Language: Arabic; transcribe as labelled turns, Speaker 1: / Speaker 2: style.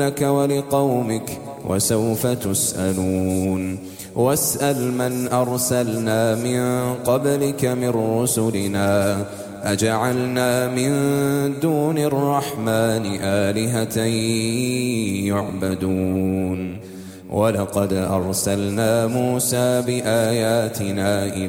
Speaker 1: لك ولقومك وسوف تسألون واسأل من أرسلنا من قبلك من رسلنا أجعلنا من دون الرحمن آلهة يعبدون ولقد أرسلنا موسى بآياتنا